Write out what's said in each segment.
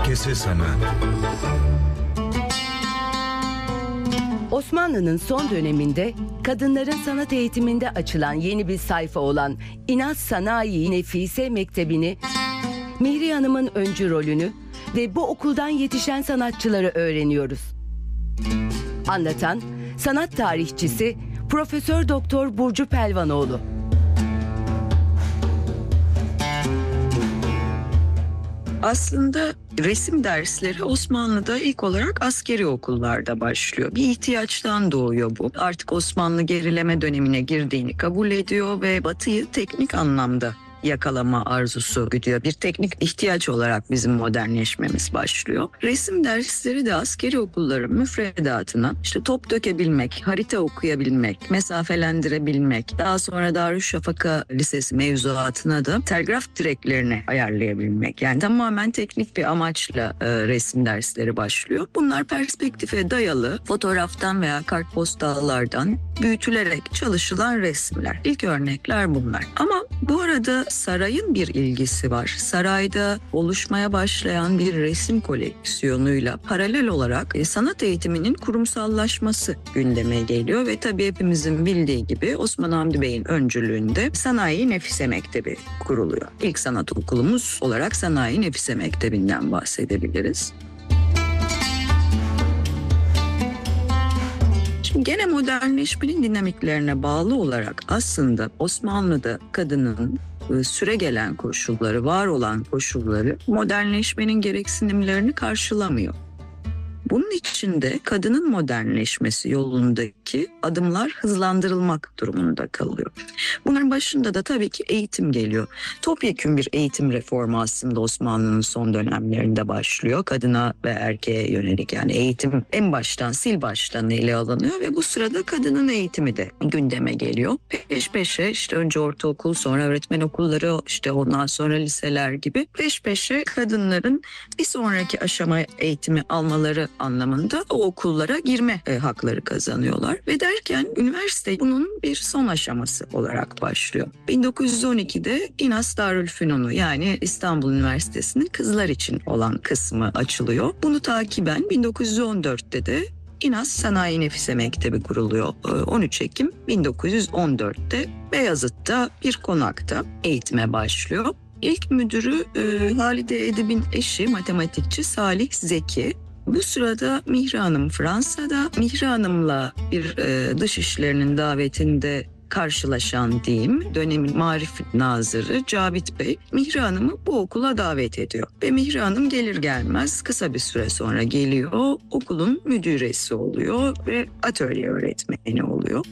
Herkese sanat. Osmanlı'nın son döneminde kadınların sanat eğitiminde açılan yeni bir sayfa olan İnaz Sanayi Nefise Mektebi'ni, Mihriye Hanım'ın öncü rolünü ve bu okuldan yetişen sanatçıları öğreniyoruz. Anlatan sanat tarihçisi Profesör Doktor Burcu Pelvanoğlu. Aslında resim dersleri Osmanlı'da ilk olarak askeri okullarda başlıyor. Bir ihtiyaçtan doğuyor bu. Artık Osmanlı gerileme dönemine girdiğini kabul ediyor ve Batı'yı teknik anlamda yakalama arzusu güdüyor. Bir teknik ihtiyaç olarak bizim modernleşmemiz başlıyor. Resim dersleri de askeri okulların müfredatına işte top dökebilmek, harita okuyabilmek, mesafelendirebilmek, daha sonra Darüşşafaka Lisesi mevzuatına da telgraf direklerini ayarlayabilmek. Yani tamamen teknik bir amaçla resim dersleri başlıyor. Bunlar perspektife dayalı fotoğraftan veya kartpostallardan büyütülerek çalışılan resimler. İlk örnekler bunlar. Ama bu arada sarayın bir ilgisi var. Sarayda oluşmaya başlayan bir resim koleksiyonuyla paralel olarak sanat eğitiminin kurumsallaşması gündeme geliyor ve tabii hepimizin bildiği gibi Osman Hamdi Bey'in öncülüğünde Sanayi Nefise Mektebi kuruluyor. İlk sanat okulumuz olarak Sanayi Nefise Mektebi'nden bahsedebiliriz. Gene modernleşmenin dinamiklerine bağlı olarak aslında Osmanlı'da kadının süregelen koşulları, var olan koşulları modernleşmenin gereksinimlerini karşılamıyor. Bunun için de kadının modernleşmesi yolundaki adımlar hızlandırılmak durumunda kalıyor. Bunların başında da tabii ki eğitim geliyor. Topyekün bir eğitim reformu aslında Osmanlı'nın son dönemlerinde başlıyor. Kadına ve erkeğe yönelik, yani eğitim en baştan, sil baştan ele alınıyor ve bu sırada kadının eğitimi de gündeme geliyor. Peş peşe işte önce ortaokul, sonra öğretmen okulları, işte ondan sonra liseler gibi peş peşe kadınların bir sonraki aşama eğitimi almaları anlamında o okullara girme hakları kazanıyorlar. Ve derken üniversite bunun bir son aşaması olarak başlıyor. 1912'de İnas Darülfünunu, yani İstanbul Üniversitesi'nin kızlar için olan kısmı açılıyor. Bunu takiben 1914'te de İnaz Sanayi Nefise Mektebi kuruluyor. 13 Ekim 1914'te Beyazıt'ta bir konakta eğitime başlıyor. İlk müdürü Halide Edip'in eşi matematikçi Salih Zeki. Bu sırada Mihriye Hanım Fransa'da. Mihriye Hanım'la bir dışişlerinin davetinde karşılaşan diyeyim, dönemin Marif Nazırı Cavit Bey Mihriye Hanım'ı bu okula davet ediyor. Ve Mihriye Hanım gelir gelmez kısa bir süre sonra geliyor, okulun müdüresi oluyor ve atölye öğretmeni oluyor.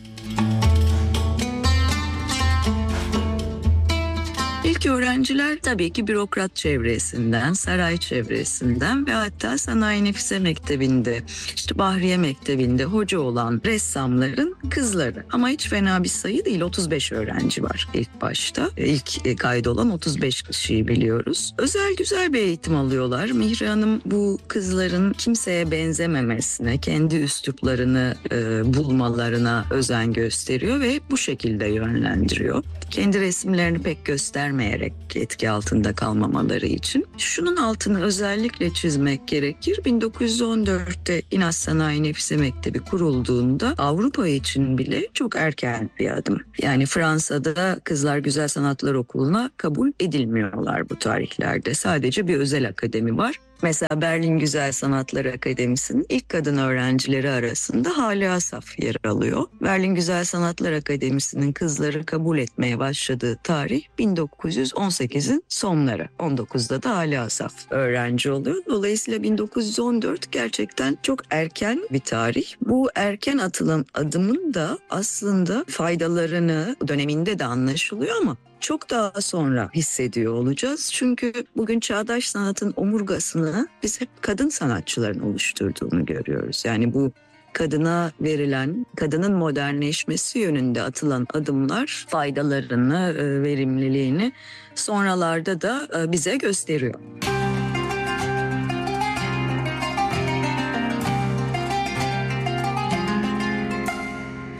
İlk öğrenciler tabii ki bürokrat çevresinden, saray çevresinden ve hatta Sanayi Nefise Mektebi'nde, işte Bahriye Mektebi'nde hoca olan ressamların kızları. Ama hiç fena bir sayı değil, 35 öğrenci var ilk başta. İlk kaydolan 35 kişiyi biliyoruz. Özel güzel bir eğitim alıyorlar. Mihriye Hanım bu kızların kimseye benzememesine, kendi üsluplarını bulmalarına özen gösteriyor ve bu şekilde yönlendiriyor. Kendi resimlerini pek göstermeyerek etki altında kalmamaları için. Şunun altını özellikle çizmek gerekir. 1914'te İnaz Sanayi Nefise Mektebi kurulduğunda Avrupa için bile çok erken bir adım. Yani Fransa'da Kızlar Güzel Sanatlar Okulu'na kabul edilmiyorlar bu tarihlerde. Sadece bir özel akademi var. Mesela Berlin Güzel Sanatlar Akademisi'nin ilk kadın öğrencileri arasında Hale Asaf yer alıyor. Berlin Güzel Sanatlar Akademisi'nin kızları kabul etmeye başladığı tarih 1918'in sonları. 19'da da Hale Asaf öğrenci oluyor. Dolayısıyla 1914 gerçekten çok erken bir tarih. Bu erken atılan adımın da aslında faydalarını döneminde de anlaşılıyor ama çok daha sonra hissediyor olacağız. Çünkü bugün çağdaş sanatın omurgasını biz hep kadın sanatçıların oluşturduğunu görüyoruz. Yani bu kadına verilen, kadının modernleşmesi yönünde atılan adımlar faydalarını, verimliliğini sonralarda da bize gösteriyor.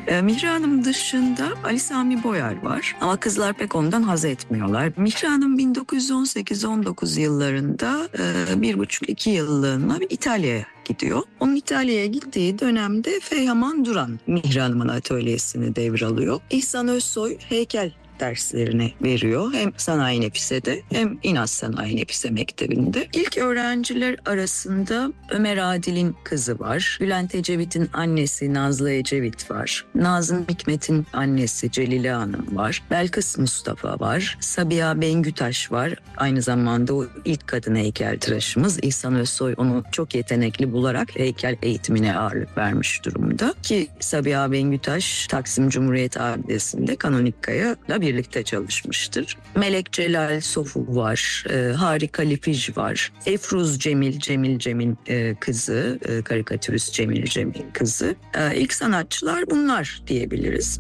Mihri Hanım dışında Ali Sami Boyar var ama kızlar pek ondan haz etmiyorlar. Mihri Hanım 1918-19 yıllarında 1,5-2 yıllığına İtalya'ya gidiyor. Onun İtalya'ya gittiği dönemde Feyhaman Duran Mihri Hanım'ın atölyesini devralıyor. İhsan Özsoy heykel derslerini veriyor. Hem Sanayi Nefise'de hem İnaz Sanayi Nefise Mektebi'nde. İlk öğrenciler arasında Ömer Adil'in kızı var. Bülent Ecevit'in annesi Nazlı Ecevit var. Nazım Hikmet'in annesi Celile Hanım var. Belkıs Mustafa var. Sabiha Bengütaş var. Aynı zamanda o ilk kadın heykeltıraşımız. İhsan Özsoy onu çok yetenekli bularak heykel eğitimine ağırlık vermiş durumda. Ki Sabiha Bengütaş Taksim Cumhuriyet Abidesi'nde Kanonika'yla birlikte çalışmıştır. Melek Celal Sofu var. Harika Lifij var. Efruz Cemil kızı. Karikatürist Cemil kızı. İlk sanatçılar bunlar diyebiliriz.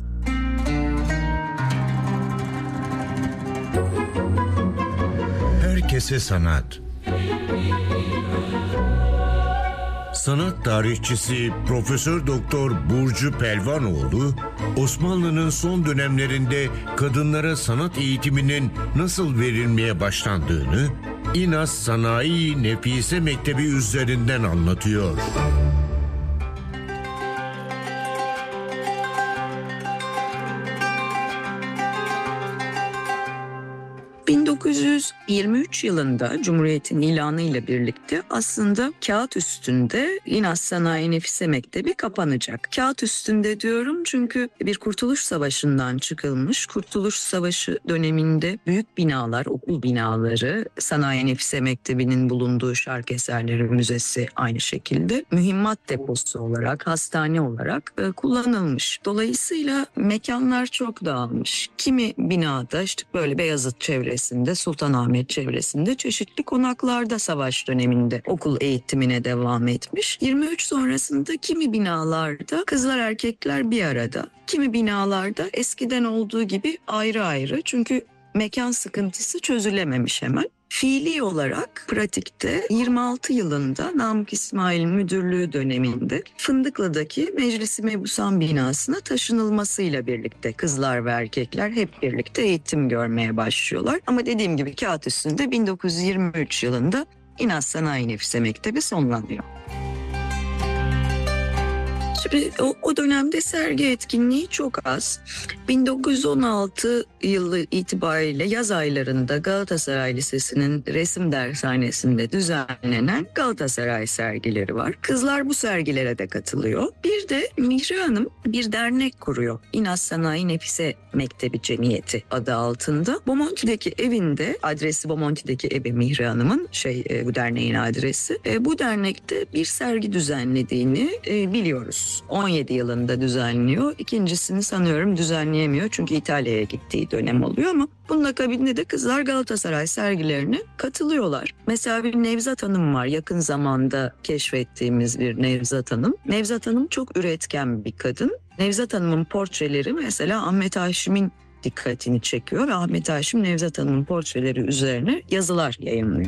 Herkese sanat. Sanat tarihçisi Profesör Doktor Burcu Pelvanoğlu, Osmanlı'nın son dönemlerinde kadınlara sanat eğitiminin nasıl verilmeye başlandığını İnaz Sanayi Nefise Mektebi üzerinden anlatıyor. ...1923 yılında Cumhuriyet'in ilanı ile birlikte aslında kağıt üstünde İnaz Sanayi Nefise Mektebi kapanacak. Kağıt üstünde diyorum çünkü bir Kurtuluş Savaşı'ndan çıkılmış. Kurtuluş Savaşı döneminde büyük binalar, okul binaları, Sanayi Nefise Mektebi'nin bulunduğu Şark Eserleri Müzesi aynı şekilde mühimmat deposu olarak, hastane olarak kullanılmış. Dolayısıyla mekanlar çok dağılmış. Kimi binada işte böyle Beyazıt çevresinde, Sultanahmet çevresinde çeşitli konaklarda savaş döneminde okul eğitimine devam etmiş. 23 sonrasında kimi binalarda kızlar erkekler bir arada, kimi binalarda eskiden olduğu gibi ayrı ayrı çünkü mekan sıkıntısı çözülememiş hemen. Fiili olarak pratikte 26 yılında Namık İsmail Müdürlüğü döneminde Fındıklı'daki Meclis-i Mebusan binasına taşınılmasıyla birlikte kızlar ve erkekler hep birlikte eğitim görmeye başlıyorlar. Ama dediğim gibi kağıt üstünde 1923 yılında İnaz Sanayi Nefise Mektebi sonlanıyor. Şimdi o dönemde sergi etkinliği çok az. 1916 yılı itibariyle yaz aylarında Galatasaray Lisesi'nin resim dershanesinde düzenlenen Galatasaray sergileri var. Kızlar bu sergilere de katılıyor. Bir de Mihri Hanım bir dernek kuruyor. İnaz Sanayi Nefise Mektebi Cemiyeti adı altında. Bomonti'deki evinde, adresi Bomonti'deki evi Mihri Hanım'ın bu derneğin adresi. Bu dernekte bir sergi düzenlediğini biliyoruz. 17 yılında düzenliyor. İkincisini sanıyorum düzenleyemiyor çünkü İtalya'ya gittiği dönem oluyor ama bunun akabinde de kızlar Galatasaray sergilerine katılıyorlar. Mesela bir Nevzat Hanım var, yakın zamanda keşfettiğimiz bir Nevzat Hanım. Nevzat Hanım çok üretken bir kadın. Nevzat Hanım'ın portreleri mesela Ahmet Haşim'in dikkatini çekiyor ve Ahmet Haşim Nevzat Hanım'ın portreleri üzerine yazılar yayınlıyor.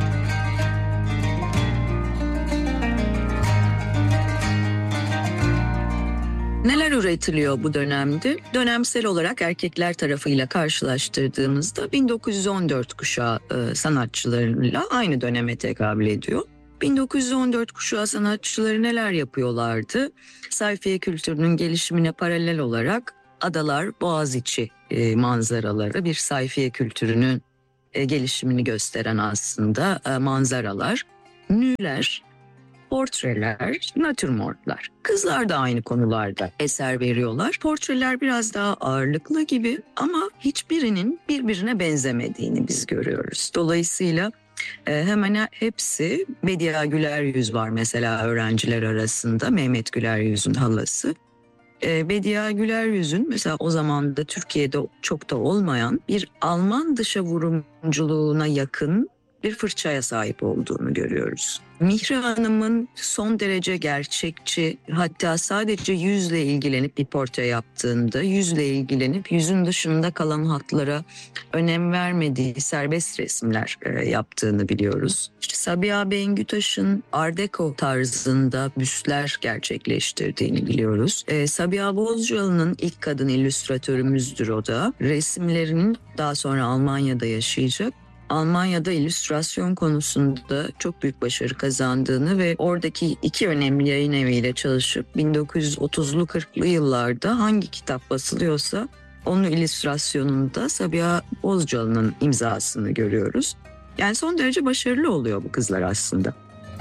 Neler üretiliyor bu dönemde? Dönemsel olarak erkekler tarafıyla karşılaştırdığımızda 1914 kuşağı sanatçılarıyla aynı döneme tekabül ediyor. 1914 kuşağı sanatçıları neler yapıyorlardı? Sayfiye kültürünün gelişimine paralel olarak adalar, Boğaziçi manzaraları, bir sayfiye kültürünün gelişimini gösteren aslında manzaralar, nüler, portreler, natürmortlar. Kızlar da aynı konularda eser veriyorlar. Portreler biraz daha ağırlıklı gibi ama hiçbirinin birbirine benzemediğini biz görüyoruz. Dolayısıyla hemen hepsi Bediye Güleryüz var mesela öğrenciler arasında. Mehmet Güleryüz'ün halası. Bediye Güleryüz'ün mesela o zaman da Türkiye'de çok da olmayan bir Alman dışa vurumculuğuna yakın bir fırçaya sahip olduğunu görüyoruz. Mihri Hanım'ın son derece gerçekçi, hatta sadece yüzle ilgilenip bir portre yaptığında yüzle ilgilenip yüzün dışında kalan hatlara önem vermediği serbest resimler yaptığını biliyoruz. İşte Sabiha Bengütaş'ın Art Deco tarzında büstler gerçekleştirdiğini biliyoruz. Sabiha Bozcalı'nın ilk kadın illüstratörümüzdür o da. Resimlerinin daha sonra Almanya'da yaşayacak. Almanya'da illüstrasyon konusunda çok büyük başarı kazandığını ve oradaki iki önemli yayın eviyle çalışıp 1930'lu 40'lı yıllarda hangi kitap basılıyorsa onun illüstrasyonunda Sabiha Bozcalı'nın imzasını görüyoruz. Yani son derece başarılı oluyor bu kızlar aslında.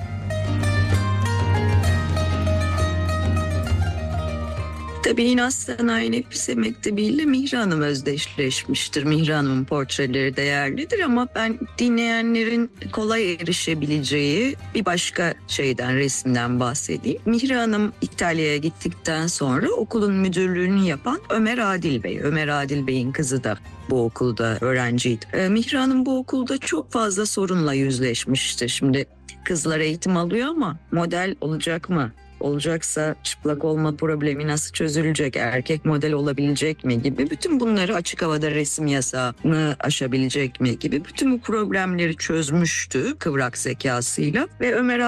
Tabii İnat Sanayi Nefise Mektebi ile Mihri Hanım özdeşleşmiştir. Mihri Hanım'ın portreleri değerlidir ama ben dinleyenlerin kolay erişebileceği bir başka resimden bahsedeyim. Mihri Hanım İtalya'ya gittikten sonra okulun müdürlüğünü yapan Ömer Adil Bey. Ömer Adil Bey'in kızı da bu okulda öğrenciydi. Mihri Hanım bu okulda çok fazla sorunla yüzleşmişti. Şimdi kızlar eğitim alıyor ama model olacak mı? Olacaksa çıplak olma problemi nasıl çözülecek, erkek model olabilecek mi gibi, bütün bunları açık havada resim yasağını aşabilecek mi gibi bütün bu problemleri çözmüştü kıvrak zekasıyla ve Ömer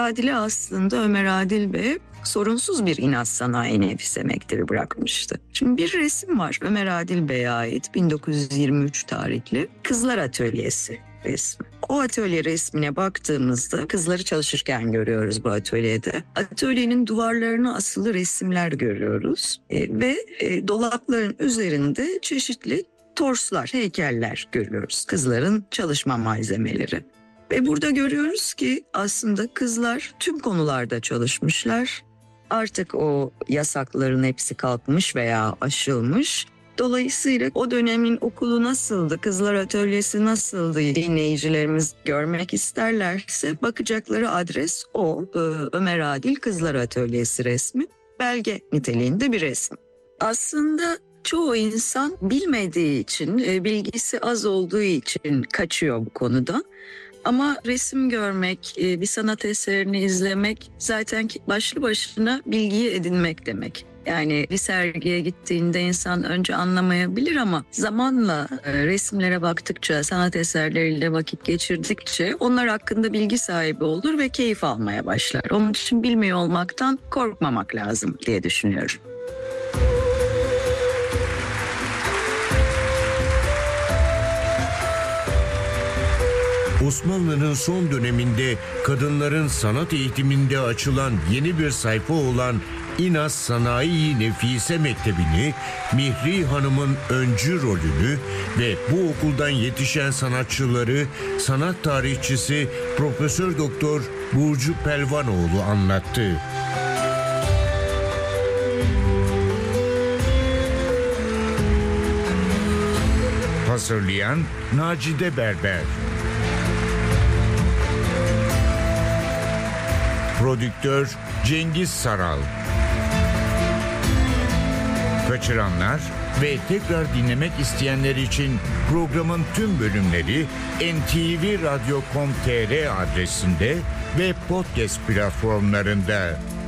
Adil Bey sorunsuz bir İnat Sanayi Nefise Mektebi bırakmıştı. Şimdi bir resim var Ömer Adil Bey'e ait 1923 tarihli Kızlar Atölyesi resmi. O atölye resmine baktığımızda kızları çalışırken görüyoruz bu atölyede. Atölyenin duvarlarına asılı resimler görüyoruz ve dolapların üzerinde çeşitli torslar, heykeller görüyoruz. Kızların çalışma malzemeleri. Ve burada görüyoruz ki aslında kızlar tüm konularda çalışmışlar. Artık o yasakların hepsi kalkmış veya aşılmış. Dolayısıyla o dönemin okulu nasıldı, kızlar atölyesi nasıldı dinleyicilerimiz görmek isterlerse bakacakları adres o Ömer Adil Kızlar Atölyesi resmi. Belge niteliğinde bir resim. Aslında çoğu insan bilmediği için, bilgisi az olduğu için kaçıyor bu konuda. Ama resim görmek, bir sanat eserini izlemek zaten başlı başına bilgiyi edinmek demek. Yani bir sergiye gittiğinde insan önce anlamayabilir ama zamanla resimlere baktıkça, sanat eserleriyle vakit geçirdikçe onlar hakkında bilgi sahibi olur ve keyif almaya başlar. Onun için bilmiyor olmaktan korkmamak lazım diye düşünüyorum. Osmanlı'nın son döneminde kadınların sanat eğitiminde açılan yeni bir sayfa olan İnat Sanayi Nefise Mektebi'ni, Mihri Hanım'ın öncü rolünü ve bu okuldan yetişen sanatçıları sanat tarihçisi Profesör Doktor Burcu Pelvanoğlu anlattı. Hazırlayan Nacide Berber. Prodüktör Cengiz Saral. Kaçıranlar ve tekrar dinlemek isteyenler için programın tüm bölümleri ntvradio.com.tr adresinde ve podcast platformlarında.